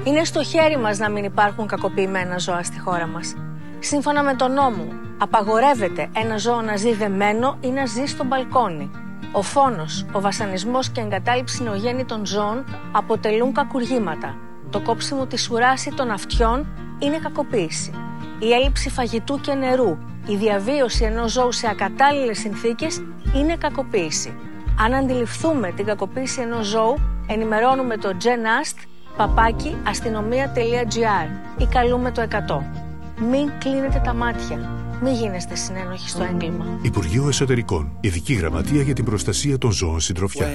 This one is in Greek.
Είναι στο χέρι μας να μην υπάρχουν κακοποιημένα ζώα στη χώρα μας. Σύμφωνα με τον νόμο, απαγορεύεται ένα ζώο να ζει δεμένο ή να ζει στο μπαλκόνι. Ο φόνος, ο βασανισμός και η εγκατάλειψη νεογέννητων ζώων αποτελούν κακουργήματα. Το κόψιμο της ουράς ή των αυτιών είναι κακοποίηση. Η έλλειψη φαγητού και νερού, η διαβίωση ενός ζώου σε ακατάλληλες συνθήκες είναι κακοποίηση. Αν αντιληφθούμε την κακοποίηση ενός ζώου, ενημερώνουμε το genast@αστυνομία.gr ή καλούμε το 100. Μην κλείνετε τα μάτια. Μην γίνεστε συνένοχοι στο έγκλημα. Υπουργείο Εσωτερικών. Ειδική Γραμματεία για την Προστασία των Ζώων Συντροφιά.